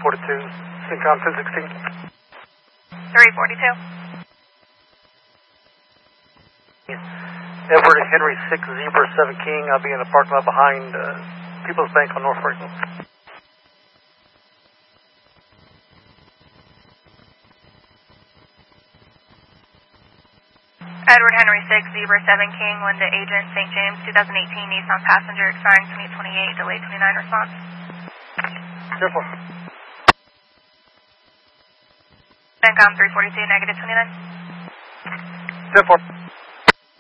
42, Syncom 1016. 342. Edward Henry 6 Zebra 7 King. I'll be in the parking lot behind People's Bank on North Franklin. Edward Henry 6 Zebra 7 King, Linda Agent, St. James, 2018 Nissan passenger expiring 2028, delay 29 response. 04. Syncom 342, negative 29. 04.